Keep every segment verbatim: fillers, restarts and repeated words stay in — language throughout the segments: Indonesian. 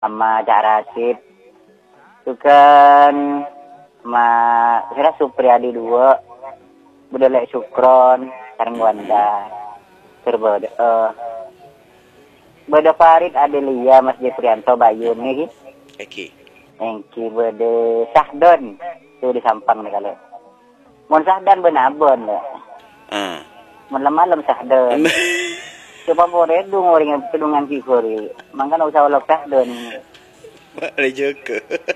sama Cak Rasid itu kan ma kira Supriyadi dua Budalek Sukron sareng Wanda terbeda eh beda Farid Adelia Mas Jefrianto Bayun nih Eki engki bede Sahdon itu di Sampang nih kalau mun Sahdan benabon ya ah mun malam Sahdon coba boleh dong orang pedungan kikori mangga usah olok Sahdon ada juga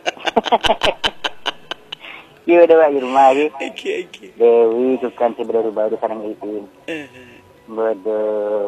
iya udah di rumah lagi Eki Eki Dewi sukan si baru-baru sarang itu bodo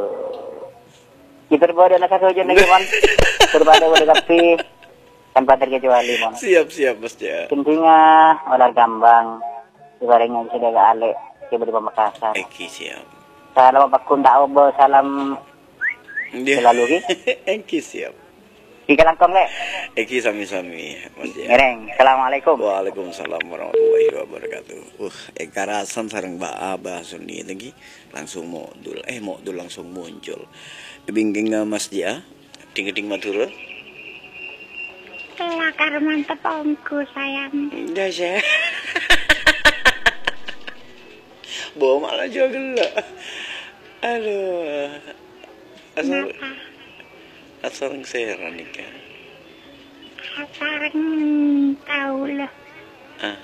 kita bodo nak saja nih mon berbada bodo tapi tanpa terkecuali mon siap siap Mas Ja pentingnya olah gambang ibaratnya sudah gak alek coba di Pamekasan Eki siap salam Pak Kunda Obo salam selalu ki Eki siap di Kalangkong le Eki sami-sami Mas Ja ngereng assalamualaikum Waalaikumsalam warahmatullahi wabarakatuh. Uh, Eka Rasan sareng Mbak Abah Suni lagi langsung modul. Eh modul langsung muncul. Bingging Mas Dia, ding-ding matur. Lakar mantep omku sayang. Dah saya. Bawa malah juga gelak. Aduh. Asal asal seheran nih kan. Sareng tahu lah. Ah.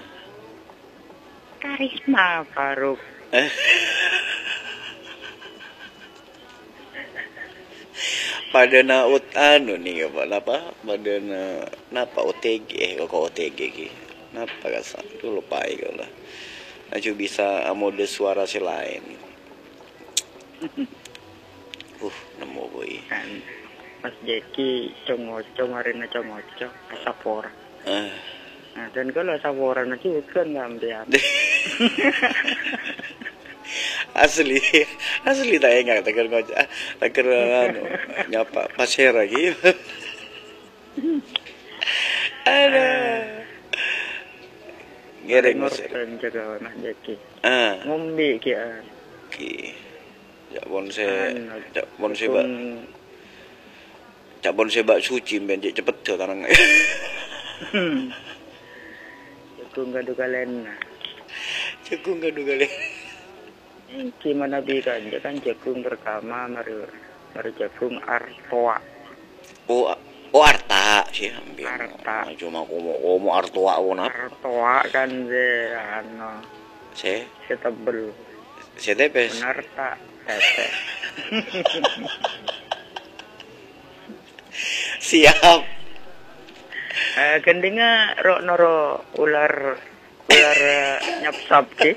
Karisma Faruk. Eh. Pada na ut anu nih apa apa pada na napa O T G eh kok O T G ki napa kasan itu lupa ya lah aja bisa mode suara si lain uh nemu boy kan Mas Jeki congoco marina congoco Sapora ah nah dan kalau Sapora nanti kan ngambil asli asli tak ingat tak kira ngocak tak kira anu nyapa pasir lagi ada ngereng ngor pasir penjaga Mas Jeki ah ngombe kian ki jak bon se jak bon se bak jak bon se bak suci ben cepet ke karang jagung gadu kalen jagung gadu kalen gimana bi kan kan jagung pertama mari mari jagung artoa oh oh arta sih hampir Arta. cuma komo komo artoa wona artoa kan ze ano se setebel se tepes benar tak tete siap eh gendinga ro noro ular ular nyapsap ki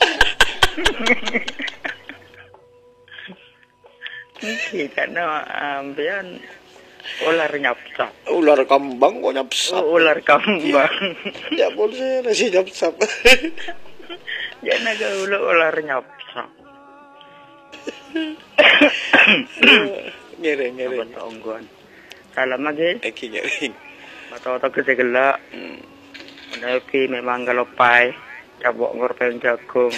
Iki karena ambian ular nyapsap ular kambang kok nyapsap oh, ular kambang ya boleh nasi nyapsap ya naga ular ular nyapsap ngereng ngereng apa onggon salam lagi eki ngereng atau-atau gede gelak menepi memang galopai cabok ngorpen jagung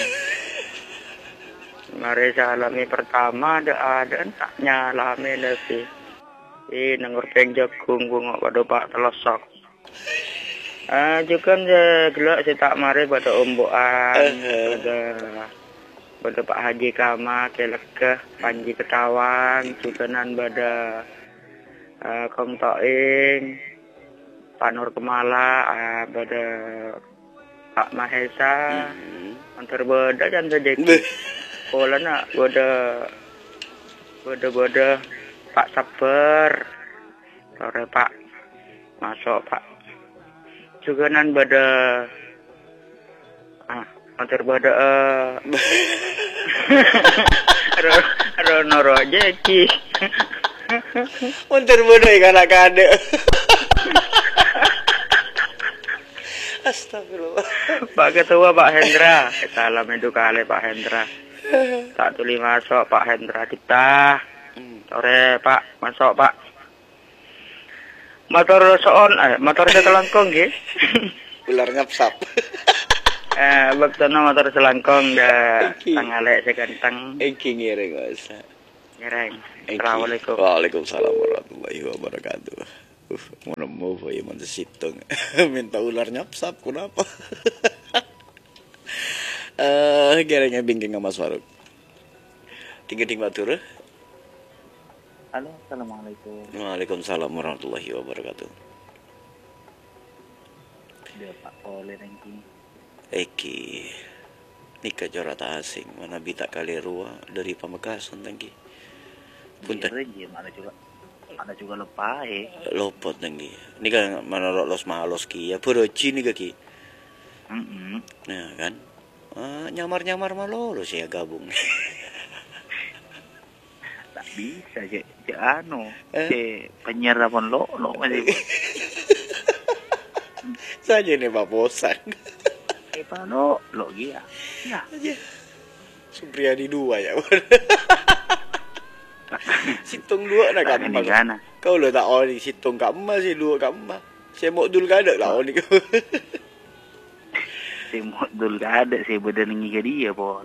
mari salami pertama ada ada tak nyalami lebih ini ngorpen jagung bunga pada pak telosok ah juga gelak si tak mari pada omboan pada pada Pak Haji Kama kelekeh Panji Ketawang juga nan pada uh, Kong Toing Pak Nur Kemala uh, pada Pak Mahesa antar beda dan sedekit pola nak beda beda beda Pak Saper sore Pak masuk Pak juga nan pada ah antar beda uh, ro noro Jeki Muntur bodoh ya anak kade. Astagfirullah. Pak Ketua Pak Hendra, salam itu kali Pak Hendra. Tak tuli masuk Pak Hendra kita. Sore Pak, masuk Pak. Motor soon, eh, motor selangkong nggih. Ular ngapsap. Eh, bektana motor selangkong dah tangalek sekenteng. Iki ngiring masa. Ngereng. Assalamualaikum. Waalaikumsalam warahmatullahi wabarakatuh. Uh, mana mau ya mana sitong. Minta ular nyapsap kenapa? Eh, gerengnya bingking sama Mas Faruk. Tiga tiga batur. Halo, assalamualaikum. Waalaikumsalam warahmatullahi wabarakatuh. Dia Pak Oleh ranking. Eki nikah jorat asing mana bita kali rua dari Pamekasan tangki. Punten. Iya, ada juga ada juga lepas eh. Lopot tangki. Ini kan mana lolos malos ki ya peroci nih ki. Mm Nah kan. Ah, nyamar-nyamar mah lolos ya gabung. Tak bisa je, je anu, Eh? je penyerapan lo lo masih. Saja nih Pak Bosan. Eh pa lo lo dia. Ya. Supriyadi dua ya. Situng dua nak Tak ini kamu. kana. Kau lo tak oli situng kamu sih dua kamu. Saya mau dul kada lah oli kau. Si modul gak ada si badan ngi ke dia po.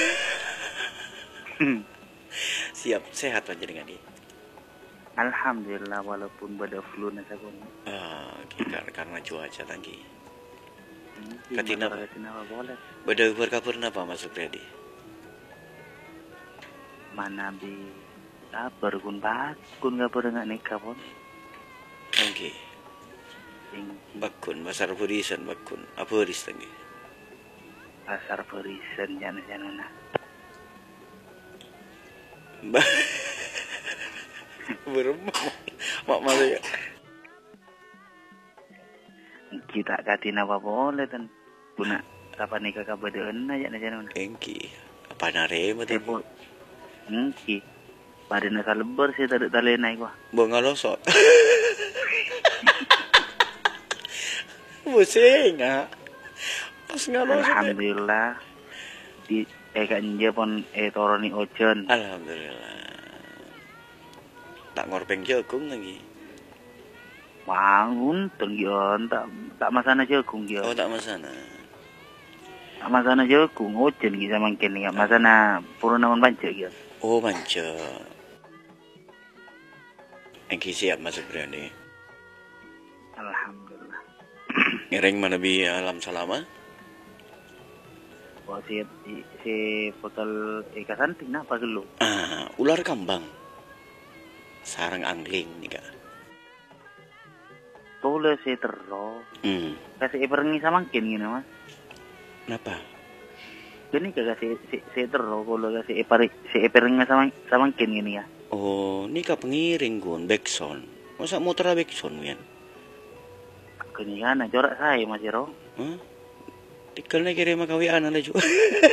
Siap sehat aja dengan dia. Alhamdulillah walaupun pada flu nasa kun. Ah, kita karena cuaca tangki. Hmm, Katina masyarakat Katina apa boleh. Beda berkapur napa Mas Supriyadi? Mana bi kabar kun bat kun gak pernah nikah pun. Tangki. Sing Bakun pasar purisan bakun. Apa haris tangki? pasar perisen jana-jana. Ba. Beremah. Mak malu ya. Kita katina apa boleh dan guna kapan nikah kabadaan aja jana-jana. Engki. Apa nare mati? Sebo. Ngki. Pada nasa lebar sih tak ada talena gua. Bunga losot. Pusing ah. Pas ngalosot. Alhamdulillah di eh kan je pon eh toroni ocean. Alhamdulillah. Tak ngorpeng jagung lagi. Bangun tenggion tak tak masana jagung dia. Oh tak masana. Tak masana jagung ocean kita mangkin ni. Masana purunaman banca dia. Oh manca. Engki siap masuk berani. Alhamdulillah. Ngereng mana bi alam salama? Wah si si bekal ikan santing nah apa dulu? Ah, ular kambang. Sarang angling ni kak. Tole si terro. Hmm. Kasih iperengi samangkin gini mas. Kenapa? Gini kagak si si si terro kalau kasih ipari si iperengi samang samangkin gini ya. Oh, ni kak pengiring gun Bekson. Masa motor Bekson kan? Gini kan corak saya masih ro. Huh? Tikal na kira makawian ala juga.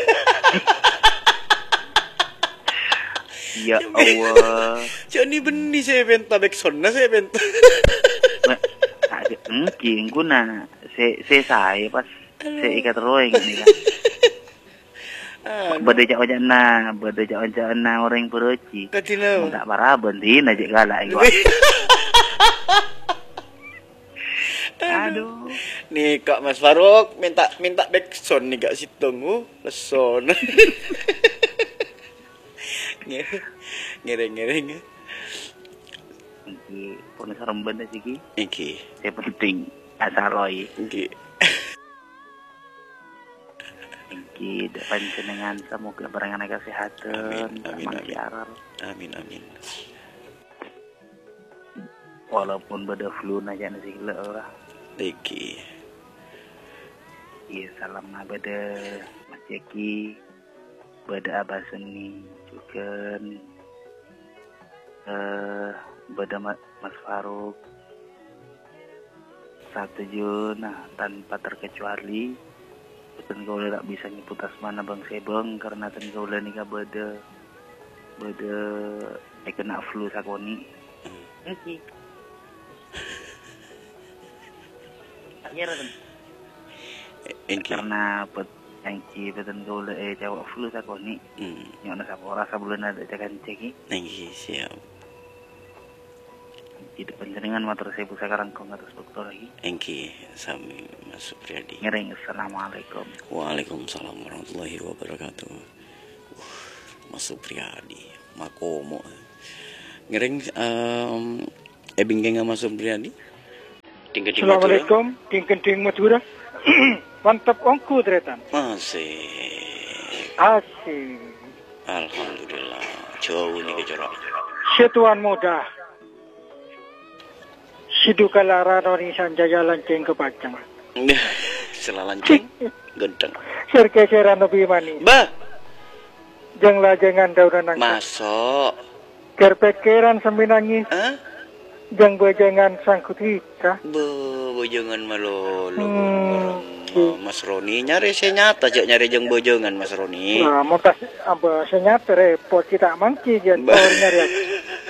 Ya Allah. Cak ni benih saya benta Bekson na saya benta. Ada mungkin guna si si saya pas si ikat roing ni kan. Ah, Berdejak ojak na, berdejak ojak na orang peroci. katina. Tak parah bentin aja galak gua. Aduh. Nih Kak Mas Faruk minta minta Bekson nih Kak Sitong. Uh, leson. Ngereng-ngereng. Iki pun serem benda sih ki. Iki. Yang penting asaroi. Iki. Iki depan jenengan semoga berangan kesehatan. Amin, amin, amin. Aral. Amin amin. Walaupun beda flu aja nasi gila lah. Iki. Iya salam na beda Mas Jeki, beda Abah Seni juga. Eh beda Mas Faruk. Satu nah tanpa terkecuali. Betul kau tak bisa nyebut asmana Bang Sebeng karena tan kau nikah beda beda eh kena flu sakoni. Oke. Ya kan. Iki. Karena pet angki betul kau eh jawab flu sakoni. Hmm. Yang nak siapa rasa bulan ada tekan ceki. Iki siap. Di depan jenengan motor saya buka sekarang kau ngatus dokter lagi. Iki sami Mas Supriyadi. Ngereng assalamualaikum. Waalaikumsalam warahmatullahi wabarakatuh. Uh, Mas Supriyadi, Makomo. Ngereng um, Eh bingkeng sama Supriyadi. Ting-ting Madura. Assalamualaikum, ting-ting Madura. Mantap ongku tretan. Asik. Asik. Alhamdulillah. Jauh nih ke jorok. Setuan muda. Sidu kalara noni sanjaya lanceng ke Pacang. Selalanceng. Gendeng. Serkeseran lebih mani. Bah. Jeng lajengan daunan nangka. Masuk. Kerpekeran sambil nangis. Hah? Jeng bojengan sangkutika. Bo, bojongan malolo. Hmm. Mas Roni nyari saya nyata aja nyari jeng bojongan Mas Roni. Nah, mau tas apa senyata repot kita mangki jan Ba- power nyari aku.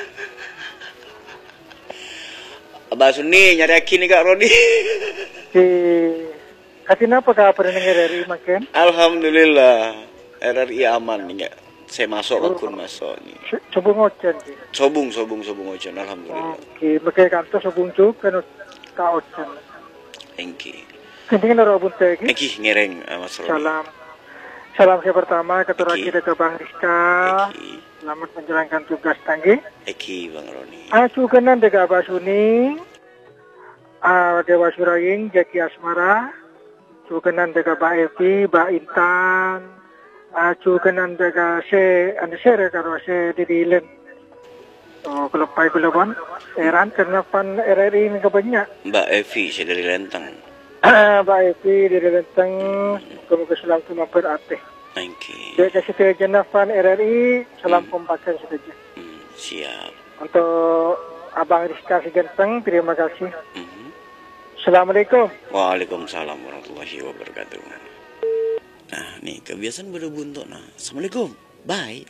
Abah Suni nyari aki nih Kak Roni. Si kasih apa kabar dengan R R I makan? Alhamdulillah. R R I aman nih Kak. Saya masuk akun masuk nih. Coba ngocen sih. Sobung sobung sobung ocean alhamdulillah. Oke, makai kantor sobung cuk kan ka ocen. Thank you. Kenting naro bunte iki. Eki ngereng uh, Mas Roni. Salam. Salam saya pertama ketua Eki. kita ke Bang Rizka. Eki. Selamat menjalankan tugas tanggi. Eki Bang Roni. Acu kenan dega Basuni. Ah Dewa Suraying Jaki Asmara. Acu kenan dega Ba Evi, Ba Intan. Acu kenan dega se ande sere karo se didilen. Oh kelepai kulebon. Eran karena pan R R I ini kebanyak. Mbak Evi saya dari Lenteng. Ba Evi dari Lenteng. Kemudian selang cuma berarti. Thank you. Dia kasih ke jenafan R R I, salam kompakan saja. Hmm, siap. Untuk Abang Rizka si ganteng, terima kasih. Mhm. Assalamualaikum. Waalaikumsalam warahmatullahi wabarakatuh. Nah, nih kebiasaan berbuntuk nah. Assalamualaikum. Bye.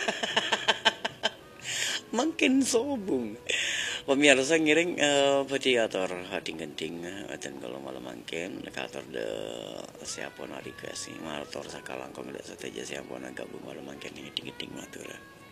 Makin sobung. Pemirsa ngiring uh, petiator hati genting dan kalau malam makin dekator de siapa na request mator sakalang kong da sateja siapa na gabung malam makin ini ting ting matura.